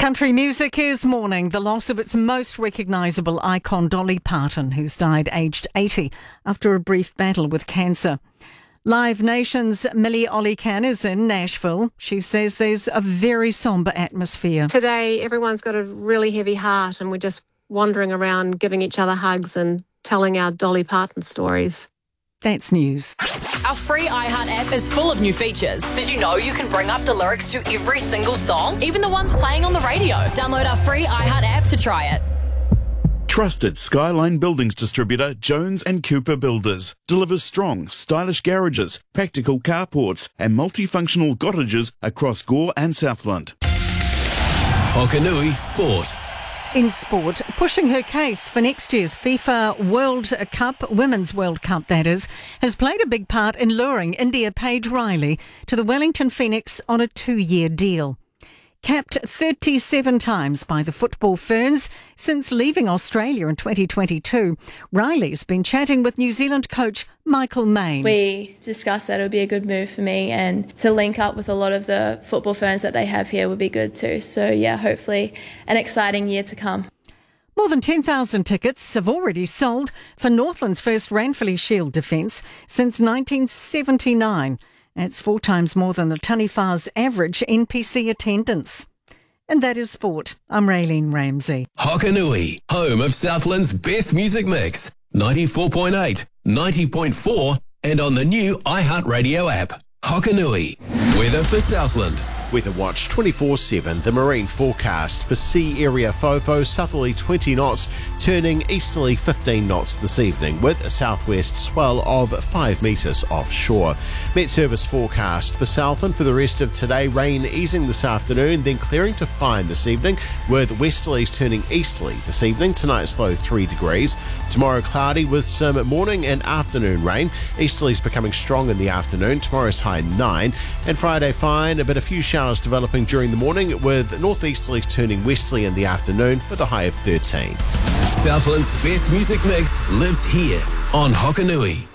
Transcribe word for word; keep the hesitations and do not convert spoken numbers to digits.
Country music is mourning the loss of its most recognisable icon, Dolly Parton, who's died aged eighty after a brief battle with cancer. Live Nation's Millie Olican is in Nashville. She says there's a very sombre atmosphere. Today, everyone's got a really heavy heart and we're just wandering around giving each other hugs and telling our Dolly Parton stories. That's news. Our free iHeart app is full of new features. Did you know you can bring up the lyrics to every single song, even the ones playing on the radio? Download our free iHeart app to try it. Trusted Skyline Buildings distributor Jones and Cooper Builders delivers strong, stylish garages, practical carports and multifunctional cottages across Gore and Southland. Hokanui Sport. In sport, pushing her case for next year's FIFA World Cup, Women's World Cup that is, has played a big part in luring India Paige Riley to the Wellington Phoenix on a two-year deal. Capped thirty-seven times by the Football Ferns since leaving Australia in twenty twenty-two, Riley's been chatting with New Zealand coach Michael Main. We discussed that it would be a good move for me, and to link up with a lot of the Football Ferns that they have here would be good too. So yeah, hopefully an exciting year to come. More than ten thousand tickets have already sold for Northland's first Ranfurly Shield defence since nineteen seventy-nine. That's four times more than the Taniwha's average N P C attendance. And that is sport. I'm Raylene Ramsey. Hokanui, home of Southland's best music mix. ninety-four point eight, ninety point four and on the new iHeartRadio app. Hokanui, weather for Southland. Weather Watch twenty-four seven, the marine forecast for sea area Fofo, southerly twenty knots, turning easterly fifteen knots this evening with a southwest swell of five metres offshore. Met Service forecast for Southland for the rest of today, rain easing this afternoon, then clearing to fine this evening with westerlies turning easterly this evening, tonight's low three degrees. Tomorrow cloudy with some morning and afternoon rain, easterlies becoming strong in the afternoon, tomorrow's high nine, and Friday fine, but a few showers developing during the morning with northeasterlies turning westerly in the afternoon with a high of thirteen. Southland's best music mix lives here on Hokanui.